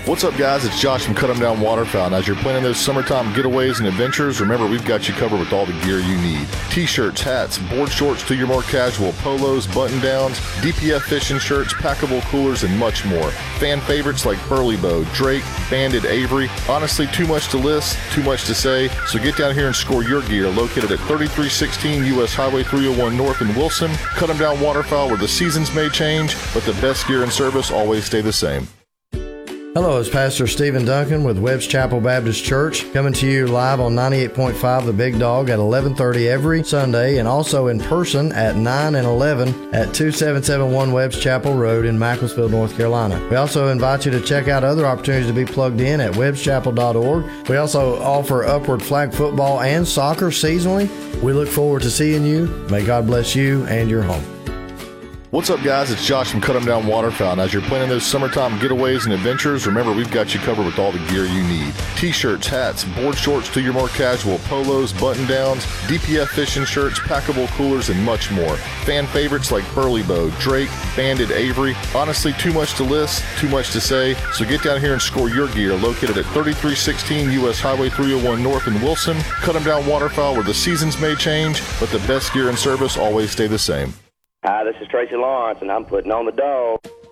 What's up, guys? It's Josh from Cut 'em Down Waterfowl. And as you're planning those summertime getaways and adventures, remember we've got you covered with all the gear you need. T-shirts, hats, board shorts to your more casual, polos, button-downs, DPF fishing shirts, packable coolers, and much more. Fan favorites like Burley Bow, Drake, Banded, Avery. Honestly, too much to list, too much to say. So get down here and score your gear, located at 3316 U.S. Highway 301 North in Wilson. Cut 'em Down Waterfowl, where the seasons may change, but the best gear and service always stay the same. Hello, it's Pastor Stephen Duncan with Webb's Chapel Baptist Church, coming to you live on 98.5 The Big Dog at 11:30 every Sunday, and also in person at 9 and 11 at 2771 Webb's Chapel Road in Macclesfield, North Carolina. We also invite you to check out other opportunities to be plugged in at webbschapel.org. We also offer upward flag football and soccer seasonally. We look forward to seeing you. May God bless you and your home. What's up, guys? It's Josh from Cut 'em Down Waterfowl. And as you're planning those summertime getaways and adventures, remember we've got you covered with all the gear you need. T-shirts, hats, board shorts to your more casual, polos, button-downs, DPF fishing shirts, packable coolers, and much more. Fan favorites like Burley Bow, Drake, Banded, Avery. Honestly, too much to list, too much to say. So get down here and score your gear, located at 3316 U.S. Highway 301 North in Wilson. Cut 'em Down Waterfowl, where the seasons may change, but the best gear and service always stay the same. Hi, this is Tracy Lawrence, and I'm putting on the dog.